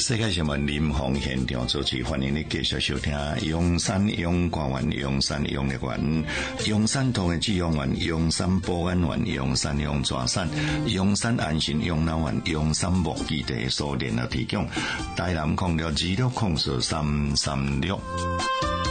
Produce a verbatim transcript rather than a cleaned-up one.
世界新闻林鸿现场主持，欢迎你继续收听阳山阳官员、阳山阳立员、阳山同的志阳员、阳山保安员、阳山阳抓山、阳山安心阳老员、阳山木基地所联合提供，台南控了二六控四三三六。